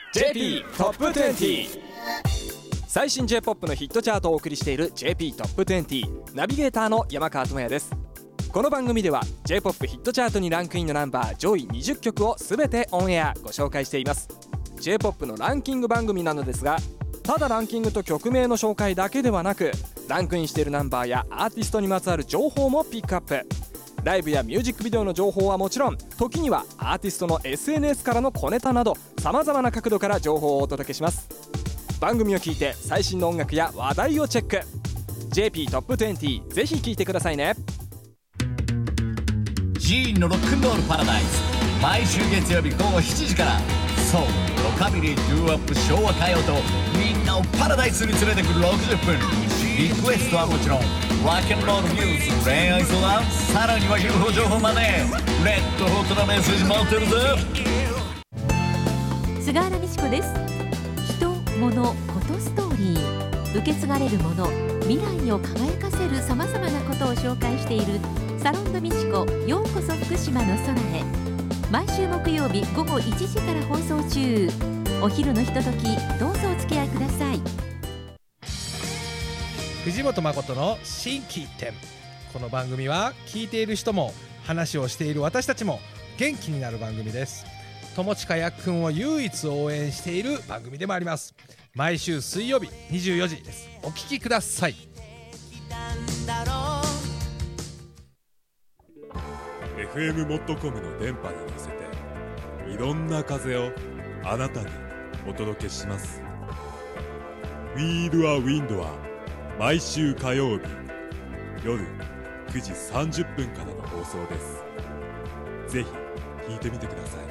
JP トップ20。最新 J-POP のヒットチャートをお送りしている JP トップ20、ナビゲーターの山川智也です。この番組では J-POP ヒットチャートにランクインのナンバー上位20曲を全てオンエアご紹介しています。 J-POP のランキング番組なのですが、ただランキングと曲名の紹介だけではなく、ランクインしているナンバーやアーティストにまつわる情報もピックアップ。ライブやミュージックビデオの情報はもちろん、時にはアーティストの SNS からの小ネタなど、さまざまな角度から情報をお届けします。番組を聞いて最新の音楽や話題をチェック。 JP トップ20、ぜひ聞いてくださいね。 ジーンのロックンロールパラダイス、毎週月曜日午後7時から、ソウル、ロカビリー、ドゥーアップ、昭和歌謡とみんなをパラダイスに連れてくる60分。リクエストはもちろん、ラックンロールニュース、恋愛相談、さらには UFO 情報まで、レッドホットなメッセージ待ってるぜ。 菅原美智子です。人、物、ことストーリー、受け継がれるもの、未来を輝かせるさまざまなことを紹介しているサロンド美智子、ようこそ福島の空へ。毎週木曜日午後1時から放送中。お昼のひととき、どうぞお付き合いください。 藤本誠の心機一転。この番組は聞いている人も話をしている私たちも元気になる番組です。友近やっくんを唯一応援している番組でもあります。毎週水曜日24時です。お聞きください。 FM モッドコムの電波に乗せて、いろんな風をあなたにお届けします。 Feel a Wind は毎週火曜日夜9時30分からの放送です。ぜひ聞いてみてください。